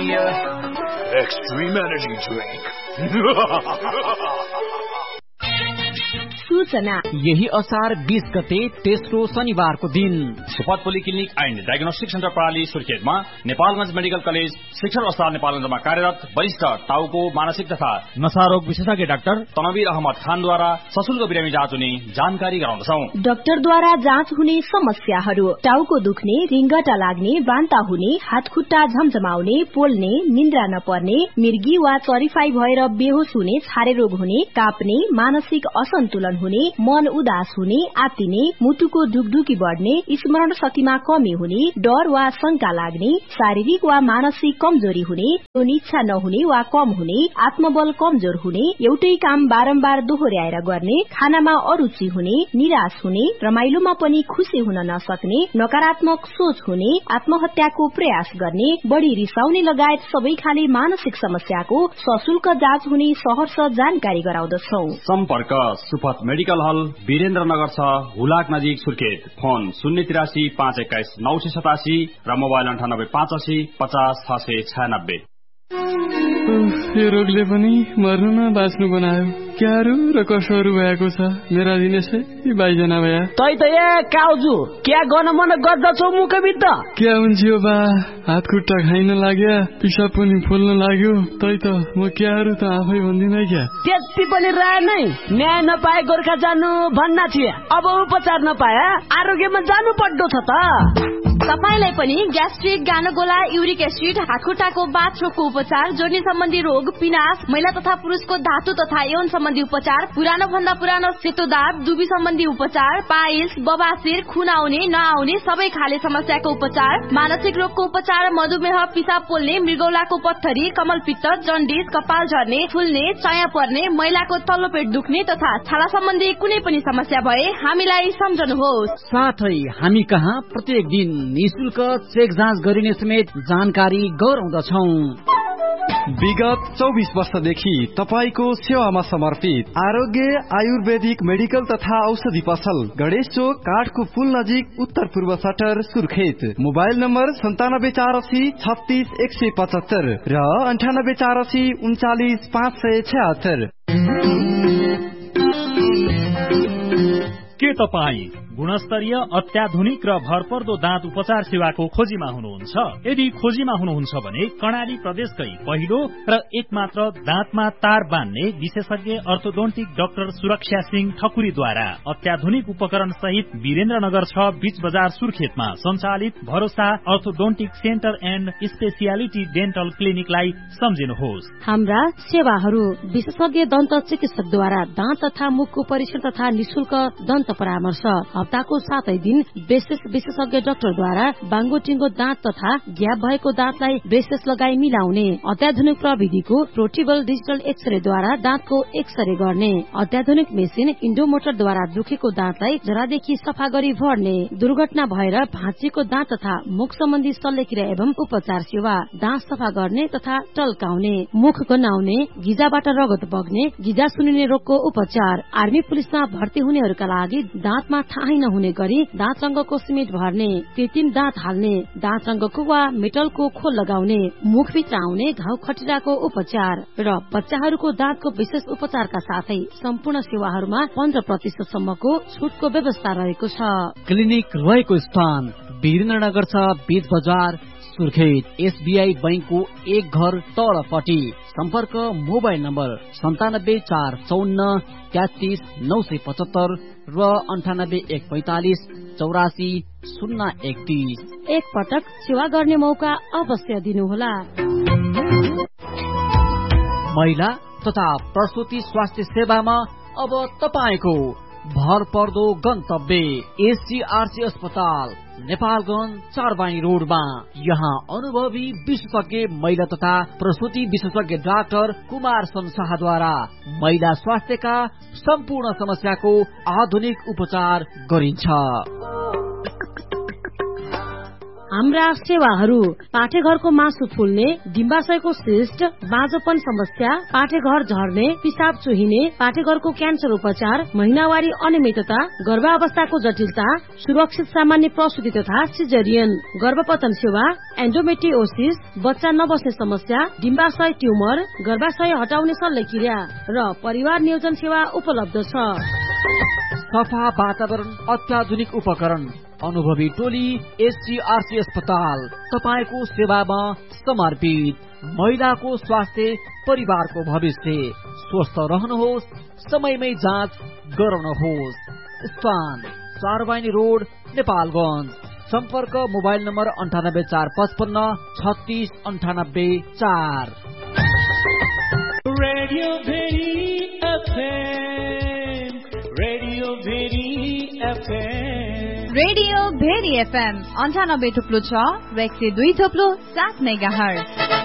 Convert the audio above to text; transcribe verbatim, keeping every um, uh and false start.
Extreme energy drink. सूचना यही असार बीस गते तेस्रो शनिबारको दिन सुपथ पोलिक्लिनिक एन्ड डायग्नोस्टिक सेन्टर प्रणाली सुर्खेतमा नेपालगंज मेडिकल कलेज शिक्षण अस्पताल नेपालगंजमा कार्यरत वरिष्ठ टाउको मानसिक तथा नशारोग विशेषज्ञ डाक्टर तनवीर अहमद खानद्वारा सशुल्क बिरामी जाँच हुने जानकारी गराउँदछौ। डाक्टरद्वारा जाँच हुने समस्याहरू टाउको दुख्ने, रिङ्गटा लाग्ने, बान्ता हुने, हात खुट्टा झमझमाउने, पोल्ने, निन्द्रा नपर्ने, मिर्गी वा चरिफाई भएर बेहोस हुने, छारे रोग हुने, काप्ने, मानसिक असन्तुलन हुने, मन उदास हुने, आत्तिने, मुटुको ढुकढुकी बढ्ने, स्मरण शक्तिमा कमी हुने, डर वा शंका लाग्ने, शारीरिक वा मानसिक कमजोरी हुने, इच्छा नहुने वा कम हुने, आत्मबल कमजोर हुने, एउटै काम बारम्बार दोहोर्याएर गर्ने, खानामा अरुचि हुने, निराश हुने, रमाइलोमा पनि खुशी हुन नसक्ने, नकारात्मक सोच हुने, आत्महत्याको प्रयास गर्ने, बढ़ी रिसाउने लगायत सबै खाले मानसिक समस्याको सशुल्क जाँच हुने सहर्ष जानकारी गराउँदछौ। सम्पर्क सुपथ मेडिकल हल वीरेन्द्रनगर छ, हुलाक नजिक सुर्खेत। फोन शून्य तिरासी पाँच एक्काइस नौ सय सतासी र मोबाइल अन्ठानब्बे पाँच असी पचास छ सय छयानब्बे। यो रोगले पनि मर्नु न बाँच्नु बनायो। क्यारो र कसोहरू भएको छ मेरा दिनेशै बाइजना भया। तै त ए काउजु क्या गर्न मन गर्दछौ मुखबिद्ध? क्या हुन्छ यो बा, हात खुट्टा खाइन लाग्यो, पिसाब पनि फुल्न लाग्यो। तै त म क्यारो त आफै भन्दिन क्या। त्यति पनि रहे नै न्याय नपाए गोर्खा जानु भन्ना थिए। अब उपचार नपाए आरोग्यमा जानु पर्दो छ त। तपाईलाई पनि ग्यास्ट्रिक, गानोगोला, युरिक एसिड, हातखुट्टाको बाथरोगको उपचार, जोर्नी सम्बन्धी रोग, पिनास, महिला तथा पुरुषको धातु तथा यौन सम्बन्धी उपचार, पुरानो भन्दा पुरानो सेतो दाग, दुबी सम्बन्धी उपचार, पाइल्स, बबासिर, खुन आउने नआउने सबै खाले समस्याको उपचार, मानसिक रोगको उपचार, मधुमेह, पिसाब पोल्ने, मृगौलाको पत्थरी, कमलपित्त, जन्डिस, कपाल झर्ने, फुल्ने, चाया पर्ने, महिलाको तल्लो पेट दुख्ने तथा छाला सम्बन्धी कुनै पनि समस्या भए हामीलाई सम्झनुहोस्। साथै हामी कहाँ प्रत्येक दिन निशुल्क चेक जाँच गरिने समेत जानकारी गराउँदछौ। विगत चौबिस वर्षदेखि तपाईको सेवामा समर्पित आरोग्य आयुर्वेदिक मेडिकल तथा औषधि पसल, गणेश चोक, काठको पुल नजिक, उत्तर पूर्व सटर, सुर्खेत। मोबाइल नम्बर सन्तानब्बे चार असी छत्तीस एक सय पचहत्तर र अन्ठानब्बे चार असी उन्चालिस पाँच सय छयत्तर। के तपाईँ गुणस्तरीय अत्याधुनिक र भरपर्दो दाँत उपचार सेवाको खोजीमा हुनुहुन्छ? यदि खोजीमा हुनुहुन्छ भने कर्णाली प्रदेशकै पहिलो र एकमात्र दाँतमा तार बान्ने विशेषज्ञ अर्थोडोन्टिक डाक्टर सुरक्षा सिंह ठकुरीद्वारा अत्याधुनिक उपकरण सहित वीरेन्द्रनगर छ, बीच बजार सुर्खेतमा सञ्चालित भरोसा orthodontic centre and speciality dental क्लिनिकलाई सम्झिनुहोस्। हाम्रा सेवाहरू विशेषज्ञ दन्त चिकित्सकद्वारा दाँत तथा मुखको परीक्षण तथा निशुल्क दन्त परामर्श, हप्ताको सातै दिन ब्रेसेस विशेषज्ञ डाक्टरद्वारा बाङ्गोटिङ्गो दाँत तथा ग्याप भएको दाँतलाई ब्रेसेस लगाई मिलाउने, अत्याधुनिक प्रविधिको प्रोटिबल डिजिटल एक्सरेद्वारा दाँतको एक्सरे गर्ने, अत्याधुनिक मेसिन इन्डोमोटरद्वारा दुखेको दाँतलाई जरादेखि सफा गरी भर्ने, दुर्घटना भएर भाँचिएको दाँत तथा मुख सम्बन्धी शल्यक्रिया एवं उपचार सेवा, दाँत सफा गर्ने तथा टल्काउने, मुख गन्हाउने, गिजाबाट रगत बग्ने, गिजा सुनिने रोगको उपचार, आर्मी पुलिसमा भर्ती हुनेहरूका लागि दाँतमा थाहै नहुने गरी दाँत रंगको सिमेन्ट भर्ने, कृत्रिम दाँत हाल्ने, दाँत रंगको वा मेटलको खोल लगाउने, मुखभित्र आउने घाउ खटिराको उपचार र बच्चाहरूको दाँतको विशेष उपचारका साथै सम्पूर्ण सेवाहरूमा पन्ध्र प्रतिशत सम्मको छुटको व्यवस्था रहेको छ। क्लिनिक रहेको स्थान वीरेन्द्रनगर छ, बीच बजार सुर्खेत। एसबीआई बैंकको एक घर तलपट्टि। सम्पर्क मोबाइल नम्बर सन्तानब्बे चार चौन्न तेत्तीस नौ सय पचहत्तर र अन्ठानब्बे एक पैंतालिस चौरासी शून्य एकतीस। एक पटक सेवा गर्ने मौका अवश्य दिनुहोला। महिला तथा प्रसुति स्वास्थ्य सेवामा अब तपाईको भर पर्दो गन्तव्य एससीआरसी अस्पताल नेपालगंज चारबानी रोडमा। यहाँ अनुभवी विशेषज्ञ महिला तथा प्रसुति विशेषज्ञ डाक्टर कुमार शाहद्वारा महिला स्वास्थ्यका सम्पूर्ण समस्याको आधुनिक उपचार गरिन्छ। हाम्रा सेवाहरू पाठेघरको मासु फुल्ने, डिम्बाशयको सिस्ट, बाँझोपन समस्या, पाठेघर झर्ने, पिसाब चुहिने, पाठेघरको क्यान्सर उपचार, महिनावारी अनियमितता, गर्भावस्थाको जटिलता, सुरक्षित सामान्य प्रसुति तथा सिजेरियन, गर्भपतन सेवा, एन्डोमेट्रियोसिस, बच्चा नबस्ने समस्या, डिम्बाशय ट्युमर, गर्भाशय हटाउने शल्यक्रिया र परिवार नियोजन सेवा उपलब्ध छ। सफा वातावरण, अत्याधुनिक उपकरण, अनुभवी टोली, एसजीआरसी अस्पताल तपाईको सेवामा समर्पित। महिलाको स्वास्थ्य, परिवारको भविष्य। स्वस्थ रहनुहोस्, समयमै जाँच गराउनुहोस्। स्थान चारबानी रोड, नेपालगञ्ज। सम्पर्क मोबाइल नम्बर अन्ठानब्बे चार पचपन्न छत्तीस अन्ठानब्बे चार। Radio very FM, radio very FM, radio very FM अन्ठानब्बे थुप्लो छ र एक सय दुई थुप्लो सात मेगा हर्ज।